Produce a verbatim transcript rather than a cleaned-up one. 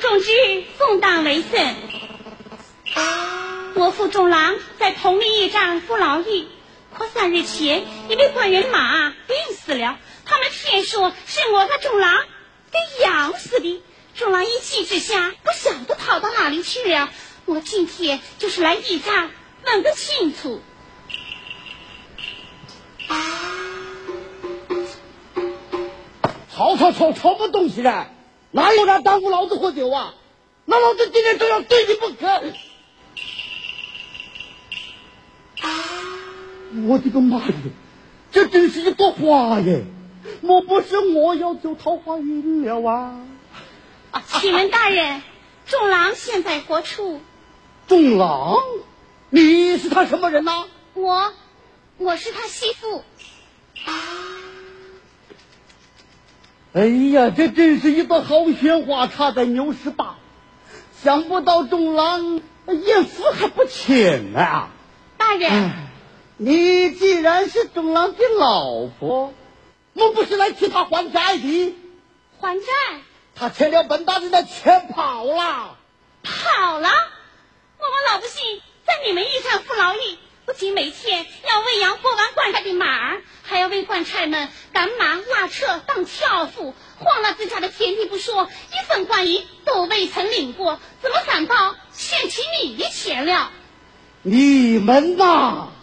众之奉党为甚。我父众郎在同利驿站服劳役，可三日前因为官员马病死了，他们骗说是我和众郎给养死的。众郎一气之下不晓得逃到哪里去了，我今天就是来驿站问个清楚。 吵吵吵吵么东西呢？哪有人耽误老子喝酒啊？那老子今天就要对你不可！我的个妈耶，这真是一朵花耶！莫不是我要走桃花运了啊？ 请问大人，众郎现在何处？ 众郎？你是他什么人呐？ 我，我是他媳妇。 哎呀，这真是一朵好鲜花插在牛屎坝，想不到众郎艳福还不浅啊！ 大人、 哎，你既然是众郎的老婆，莫不是来替他还债的？ 还债？ 他欠了本大人的钱跑了。 跑了？我们老百姓在你们驿站服劳役，不仅每天要喂养过完官差的马儿，还要为官差们赶马拉车当挑夫，荒了自家的田地不说，一分官银都未曾领过，怎么反倒欠起你的钱了？ 你们呐！